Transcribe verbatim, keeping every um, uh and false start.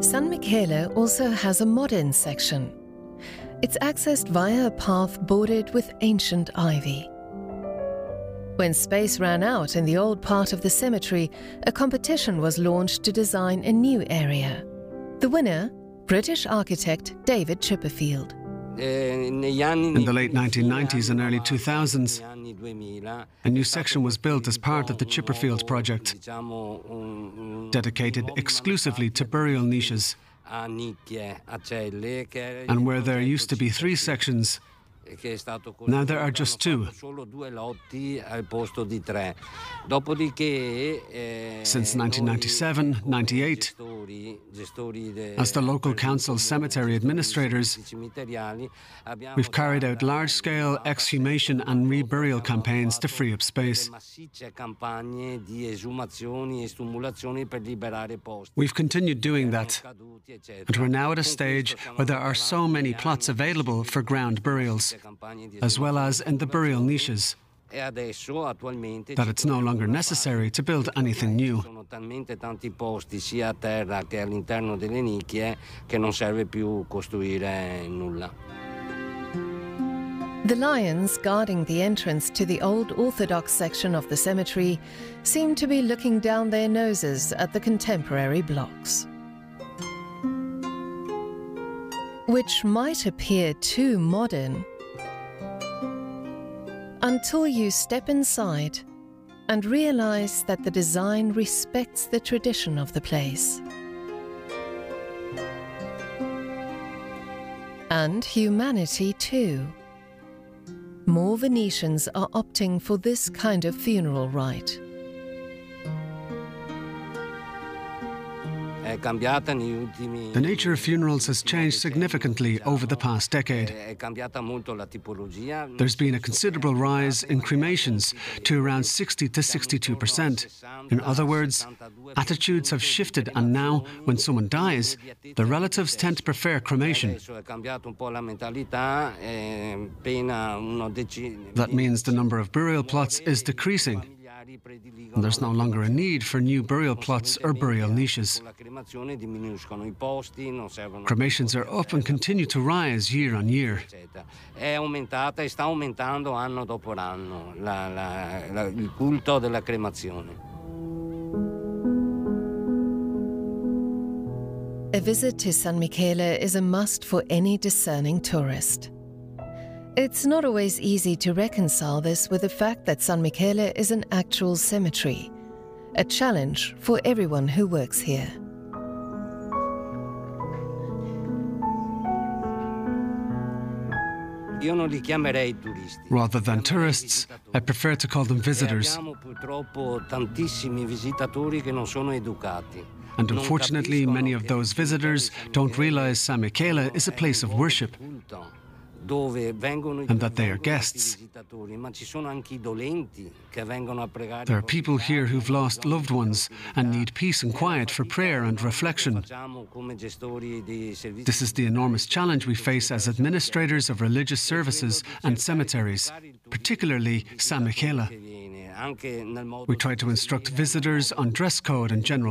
San Michele also has a modern section. It's accessed via a path bordered with ancient ivy. When space ran out in the old part of the cemetery, a competition was launched to design a new area. The winner, British architect David Chipperfield. In the late nineteen nineties and early two thousands, a new section was built as part of the Chipperfield project, dedicated exclusively to burial niches. And where there used to be three sections, now there are just two. Since nineteen ninety-seven ninety-eight, as the local council cemetery administrators, we've carried out large-scale exhumation and reburial campaigns to free up space. We've continued doing that, and we're now at a stage where there are so many plots available for ground burials, as well as in the burial niches, that it's no longer necessary to build anything new. The lions guarding the entrance to the old Orthodox section of the cemetery seem to be looking down their noses at the contemporary blocks, which might appear too modern, until you step inside and realize that the design respects the tradition of the place. And humanity too. More Venetians are opting for this kind of funeral rite. The nature of funerals has changed significantly over the past decade. There's been a considerable rise in cremations to around sixty to sixty-two percent. In other words, attitudes have shifted, and now, when someone dies, the relatives tend to prefer cremation. That means the number of burial plots is decreasing, and there's no longer a need for new burial plots or burial niches. Cremations are up and continue to rise year on year. A visit to San Michele is a must for any discerning tourist. It's not always easy to reconcile this with the fact that San Michele is an actual cemetery, a challenge for everyone who works here. Rather than tourists, I prefer to call them visitors. And unfortunately, many of those visitors don't realize San Michele is a place of worship, and that they are guests. There are people here who've lost loved ones and need peace and quiet for prayer and reflection. This is the enormous challenge we face as administrators of religious services and cemeteries, particularly San Michele. We try to instruct visitors on dress code and general